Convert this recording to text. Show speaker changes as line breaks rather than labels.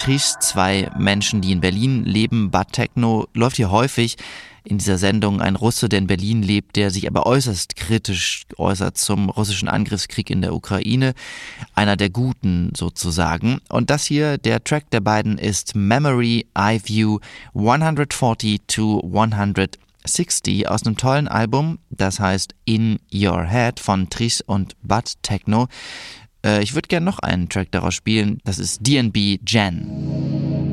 Trish, zwei Menschen, die in Berlin leben. Bad Techno läuft hier häufig in dieser Sendung. Ein Russe, der in Berlin lebt, der sich aber äußerst kritisch äußert zum russischen Angriffskrieg in der Ukraine. Einer der Guten sozusagen. Und das hier, der Track der beiden, ist Memory I View 140 to 160 aus einem tollen Album, das heißt In Your Head von Trish und Bad Techno. Ich würde gerne noch einen Track daraus spielen, das ist DNB Jen.